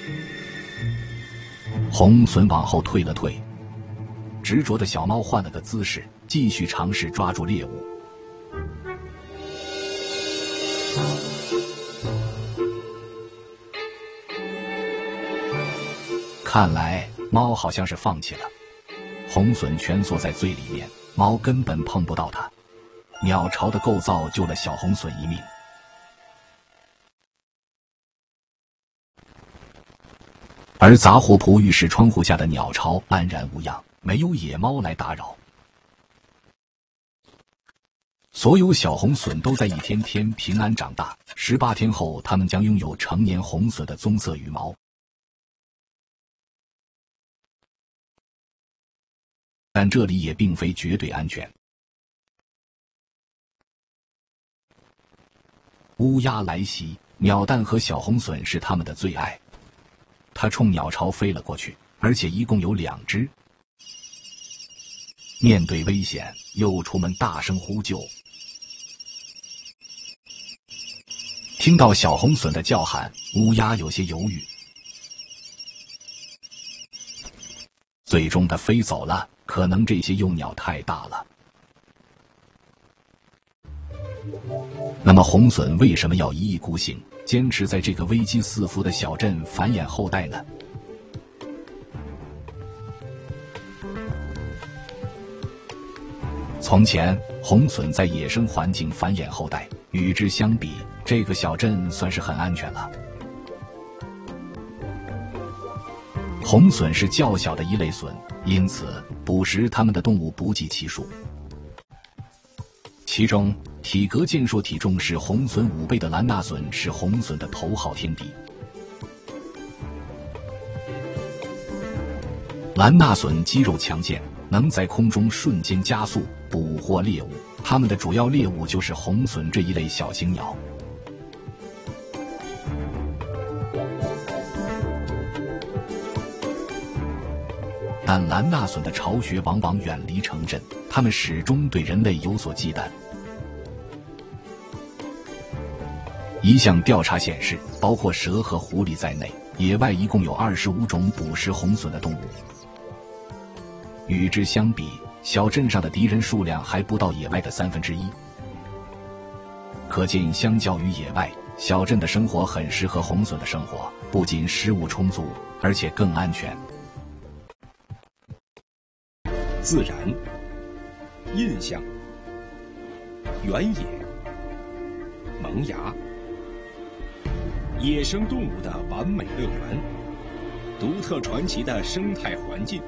红隼往后退了退，执着的小猫换了个姿势，继续尝试抓住猎物。看来猫好像是放弃了，红隼蜷缩在最里面，猫根本碰不到它。鸟巢的构造救了小红隼一命。而杂货铺浴室窗户下的鸟巢安然无恙，没有野猫来打扰。所有小红隼都在一天天平安长大，18天后它们将拥有成年红隼的棕色羽毛。但这里也并非绝对安全。乌鸦来袭，鸟蛋和小红隼是它们的最爱。它冲鸟巢飞了过去，而且一共有2只。面对危险，幼雏们大声呼救。听到小红隼的叫喊，乌鸦有些犹豫，最终它飞走了。可能这些幼鸟太大了。那么红隼为什么要一意孤行，坚持在这个危机四伏的小镇繁衍后代呢？从前，红隼在野生环境繁衍后代，与之相比，这个小镇算是很安全了。红隼是较小的一类隼，因此捕食它们的动物不计其数。其中，体格健硕、体重是红隼5倍的兰纳隼是红隼的头号天敌。兰纳隼肌肉强健，能在空中瞬间加速捕获猎物，它们的主要猎物就是红隼这一类小型鸟。但兰纳隼的巢穴往往远离城镇，它们始终对人类有所忌惮。一项调查显示，包括蛇和狐狸在内，野外一共有25种捕食红隼的动物。与之相比，小镇上的敌人数量还不到野外的1/3。可见，相较于野外，小镇的生活很适合红隼的生活，不仅食物充足，而且更安全。 自然、印象、原野、萌芽，野生动物的完美乐园，独特传奇的生态环境，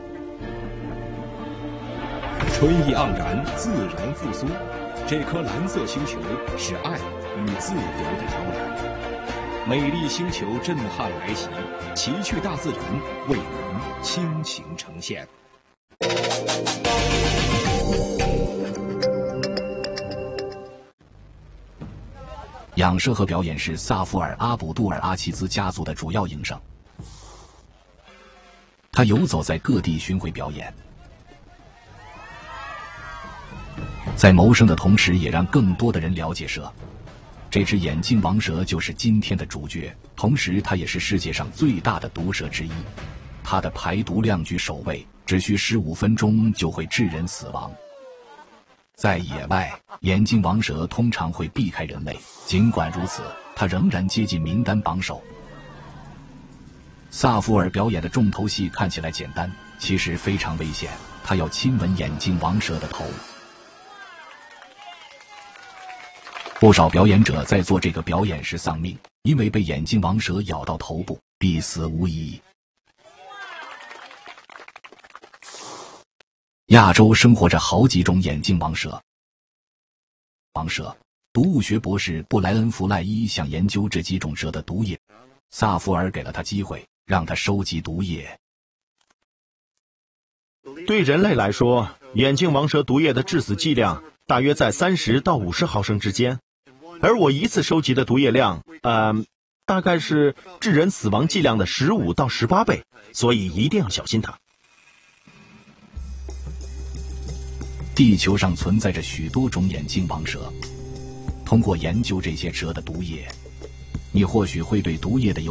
春意盎然，自然复苏。这颗蓝色星球是爱与自由的摇篮，美丽星球震撼来袭，奇趣大自然为您倾情呈现。 养蛇和表演是萨夫尔·阿卜杜尔阿齐兹家族的主要营生。他游走在各地巡回表演，在谋生的同时也让更多的人了解蛇。这只眼镜王蛇就是今天的主角，同时它也是世界上最大的毒蛇之一。它的排毒量居首位，只需15分钟就会致人死亡。在野外，眼镜王蛇通常会避开人类，尽管如此，它仍然接近名单榜首。萨夫尔表演的重头戏看起来简单，其实非常危险，他要亲吻眼镜王蛇的头。不少表演者在做这个表演时丧命，因为被眼镜王蛇咬到头部，必死无疑。亚洲生活着好几种眼镜王蛇。毒物学博士布莱恩·弗赖伊想研究这几种蛇的毒液，萨福尔给了他机会，让他收集毒液。 对人类来说，眼镜王蛇毒液的致死剂量大约在30到50毫升之间，而我一次收集的毒液量，大概是致人死亡剂量的15到18倍，所以一定要小心它。 地球上存在着许多种眼镜王蛇，通过研究这些蛇的毒液，你或许会对毒液的